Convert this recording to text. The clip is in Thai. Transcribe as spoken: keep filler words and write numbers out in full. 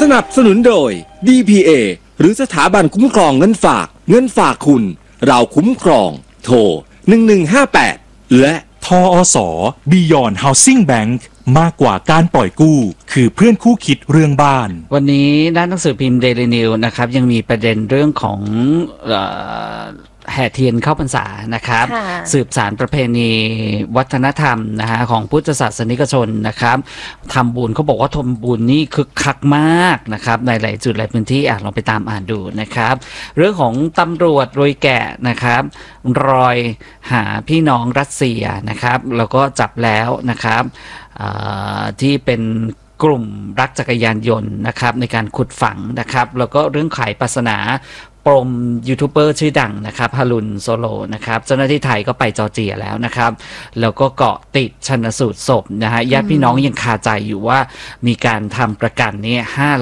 นับสนุนโดย ดี พี เอ หรือสถาบันคุ้มครองเงินฝากเงินฝากคุณเราคุ้มครองโทรหนึ่งหนึ่งห้าแปดและทอส Beyond Housing Bank มากกว่าการปล่อยกู้คือเพื่อนคู่คิดเรื่องบ้านวันนี้ด้านหนังสือพิมพ์ Daily News นะครับยังมีประเด็นเรื่องของเอ่อแห่เทียนเข้าพรรษานะครับสืบสานประเพณีวัฒนธรรมนะฮะของพุทธศาสนิกชนนะครับทำบุญเขาบอกว่าทำบุญนี่คึกคักมากนะครับในหลายจุดหลายพื้นที่อ่ะลองไปตามอ่านดูนะครับเรื่องของตำรวจรอยแกะนะครับรอยหาพี่น้องรัสเซียนะครับแล้วก็จับแล้วนะครับที่เป็นกลุ่มรักจักรยานยนต์นะครับในการขุดฝังนะครับแล้วก็เรื่องขายปริศนาปมยูทูบเบอร์ชื่อดังนะครับฮารุนโซโลนะครับเจ้าหน้าที่ไทยก็ไปจอร์เจียแล้วนะครับแล้วก็เกาะติดชันสูตรศพนะฮะญาติพี่น้องยังคาใจอยู่ว่ามีการทำประกันนี้ห้า